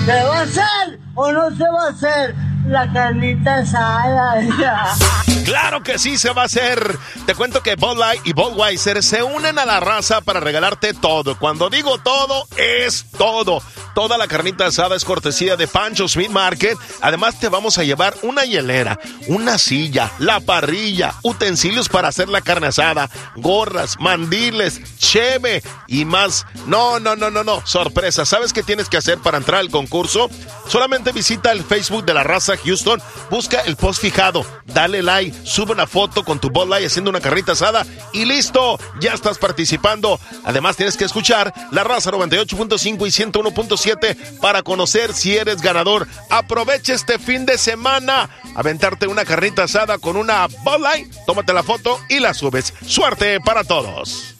¿Se va a hacer o no se va a hacer la carnita asada? ¡Claro que sí se va a hacer! Te cuento que Bud Light y Budweiser se unen a la raza para regalarte todo. Cuando digo todo, es todo. Toda la carnita asada es cortesía de Pancho's Meat Market. Además, te vamos a llevar una hielera, una silla, la parrilla, utensilios para hacer la carne asada, gorras, mandiles, cheve y más. No. Sorpresa. ¿Sabes qué tienes que hacer para entrar al concurso? Solamente visita el Facebook de la raza Houston, busca el post fijado, dale like, sube una foto con tu Bud Light haciendo una carnita asada y listo, ya estás participando. Además tienes que escuchar la raza 98.5 y 101.7 para conocer si eres ganador. Aprovecha este fin de semana, aventarte una carnita asada con una Bud Light, tómate la foto y la subes. ¡Suerte para todos!